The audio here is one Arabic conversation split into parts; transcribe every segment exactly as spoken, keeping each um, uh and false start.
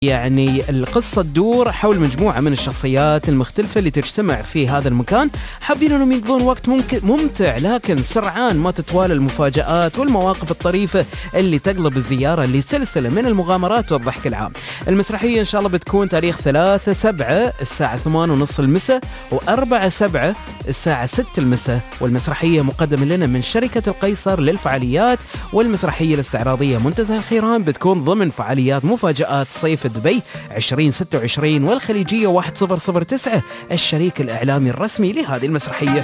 يعني القصة تدور حول مجموعة من الشخصيات المختلفة اللي تجتمع في هذا المكان، حابين انهم يقضون وقت ممكن ممتع، لكن سرعان ما تتوالى المفاجآت والمواقف الطريفة اللي تقلب الزيارة لسلسلة من المغامرات والضحك العام. المسرحية ان شاء الله بتكون تاريخ ثلاثة سبعة الساعة ثمانية ونص المساء وأربعة سبعة الساعة ستة المساء، والمسرحية مقدمة لنا من شركة القيصر للفعاليات والمسرحية الاستعراضية منتزه الخيران، بتكون ضمن فعاليات مفاجآت صيف دبي عشرين ستة وعشرين والخليجية واحد صفر صفر تسعة الشريك الإعلامي الرسمي لهذه المسرحية.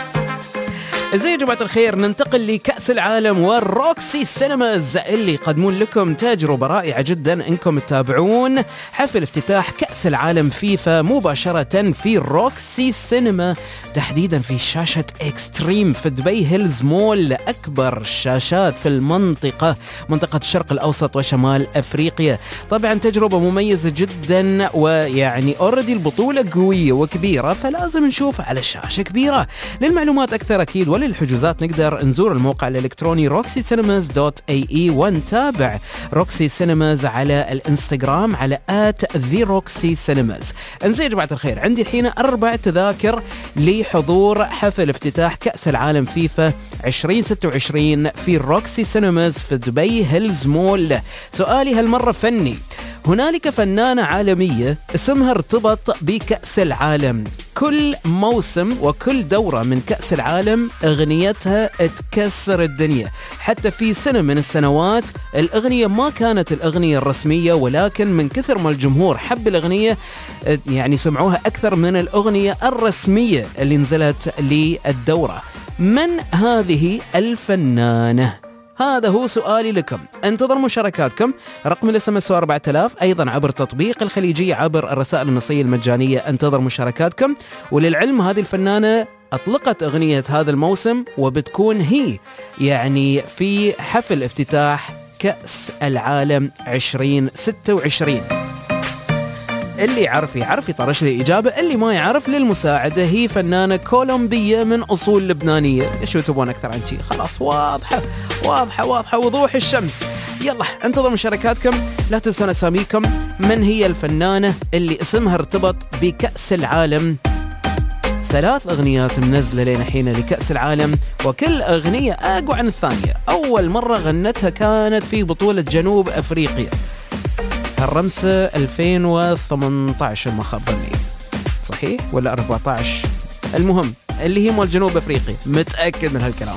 زي يا جماعة الخير ننتقل لكأس العالم والروكسي سينماز اللي يقدمون لكم تجربة رائعة جدا انكم تتابعون حفل افتتاح كأس العالم فيفا مباشرة في روكسي سينما، تحديدا في شاشة اكستريم في دبي هيلز مول، أكبر شاشات في المنطقة منطقة الشرق الأوسط وشمال أفريقيا. طبعا تجربة مميزة جدا، ويعني أوردي البطولة قوية وكبيرة فلازم نشوفها على شاشة كبيرة. للمعلومات أكثر أكيد وللحجوزات نقدر نزور الموقع الإلكتروني روكسي سينماز دوت اي اي ونتابع روكسي سينماز على الانستغرام على آت ذا روكسي سينماز. انزين يا جماعة الخير، عندي الحين أربع تذاكر لحضور حفل افتتاح كأس العالم فيفا عشرين ستة وعشرين في روكسي سينماز في دبي هيلز مول. سؤالي هالمرة فني. هنالك فنانة عالمية اسمها ارتبط بكأس العالم، كل موسم وكل دورة من كأس العالم اغنيتها تكسر الدنيا، حتى في سنة من السنوات الاغنية ما كانت الاغنية الرسمية، ولكن من كثر ما الجمهور حب الاغنية يعني سمعوها اكثر من الاغنية الرسمية اللي نزلت للدورة. من هذه الفنانة؟ هذا هو سؤالي لكم. انتظر مشاركاتكم. رقم الاس ام اس أربعة آلاف، ايضا عبر تطبيق الخليجية عبر الرسائل النصية المجانية. انتظر مشاركاتكم. وللعلم هذه الفنانة اطلقت اغنية هذا الموسم وبتكون هي يعني في حفل افتتاح كأس العالم عشرين ستة وعشرين. اللي يعرف يعرف يطرش لي إجابة، اللي ما يعرف للمساعدة. هي فنانة كولومبية من أصول لبنانية. إيش تبون أكثر عن شيء؟ خلاص واضحة واضحة واضحة وضوح الشمس. يلا انتظر مشاركاتكم، لا تنسون أساميكم. من هي الفنانة اللي اسمها ارتبط بكأس العالم؟ ثلاث أغنيات منزلة لنا حين لكأس العالم، وكل أغنية أقوى عن الثانية. أول مرة غنتها كانت في بطولة جنوب أفريقيا الرمسة ألفين وثمانية عشر ما خاب ظني، صحيح ولا أربعة عشر؟ المهم اللي هي مال جنوب أفريقيا، متأكد من هالكلام.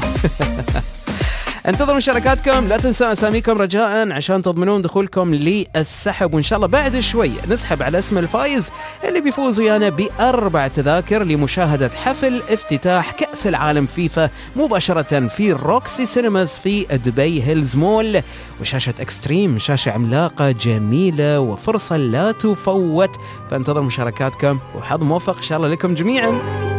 انتظروا مشاركاتكم، لا تنسوا أساميكم رجاء عشان تضمنون دخولكم للسحب، وإن شاء الله بعد شوي نسحب على اسم الفائز اللي بيفوز ويانا بأربع تذاكر لمشاهدة حفل افتتاح كأس العالم فيفا مباشرة في روكسي سينماز في دبي هيلز مول، وشاشة اكستريم، شاشة عملاقة جميلة وفرصة لا تفوت. فانتظروا مشاركاتكم وحظ موفق إن شاء الله لكم جميعا.